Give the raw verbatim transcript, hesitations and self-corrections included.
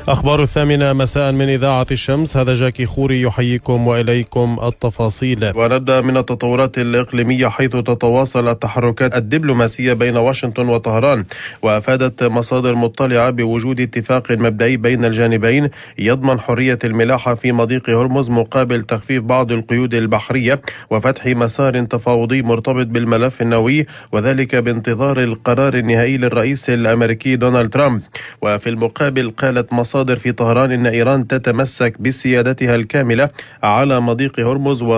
أخبار الثامنة مساء من إذاعة الشمس، هذا جاكي خوري يحييكم وإليكم التفاصيل. ونبدأ من التطورات الإقليمية، حيث تتواصل التحركات الدبلوماسية بين واشنطن وطهران. وأفادت مصادر مطلعة بوجود اتفاق مبدئي بين الجانبين يضمن حرية الملاحة في مضيق هرمز مقابل تخفيف بعض القيود البحرية وفتح مسار تفاوضي مرتبط بالملف النووي، وذلك بانتظار القرار النهائي للرئيس الأمريكي دونالد ترامب. وفي المقابل قالت مصادر في طهران إن إيران تتمسك بسيادتها الكاملة على مضيق هرمز